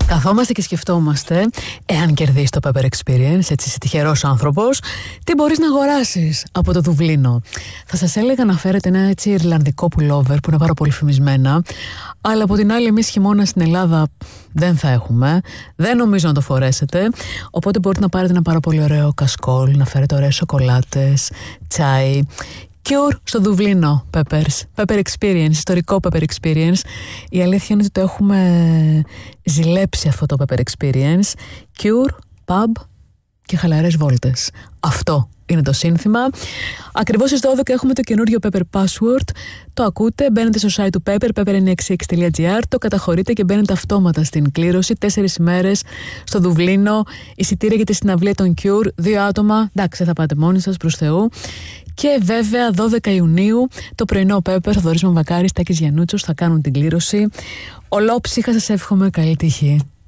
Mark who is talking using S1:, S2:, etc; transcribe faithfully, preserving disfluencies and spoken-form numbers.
S1: Καθόμαστε και σκεφτόμαστε, εάν κερδίσει το Pepper Experience, έτσι είσαι τυχερός άνθρωπος, τι μπορείς να αγοράσεις από το Δουβλίνο. Θα σας έλεγα να φέρετε ένα έτσι ιρλανδικό pullover που είναι πάρα πολύ φημισμένα, αλλά από την άλλη εμείς χειμώνα στην Ελλάδα δεν θα έχουμε, δεν νομίζω να το φορέσετε, οπότε μπορείτε να πάρετε ένα πάρα πολύ ωραίο κασκόλ, να φέρετε ωραίες σοκολάτες, τσάι. Cure στο Δουβλίνο, Peppers, Pepper Experience, ιστορικό Pepper Experience. Η αλήθεια είναι ότι το έχουμε ζηλέψει αυτό το Pepper Experience. Cure, pub και χαλαρές βόλτες. Αυτό είναι το σύνθημα. Ακριβώς στις δώδεκα έχουμε το καινούριο Pepper Password. Το ακούτε, μπαίνετε στο site του Pepper, pepper εννιακόσια εξήντα έξι τελεία gr, το καταχωρείτε και μπαίνετε αυτόματα στην κλήρωση. Τέσσερις ημέρες στο Δουβλίνο, εισιτήρια για τη συναυλία των Cure, δύο άτομα, εντάξει θα πάτε μόνοι σας προς Θεού. Και βέβαια δώδεκα Ιουνίου το πρωινό Pepper, Θοδωρής Μαμβακάρης, Τάκης Γιαννούτσος θα κάνουν την κλήρωση. Ολόψυχα σας εύχομαι καλή τύχη.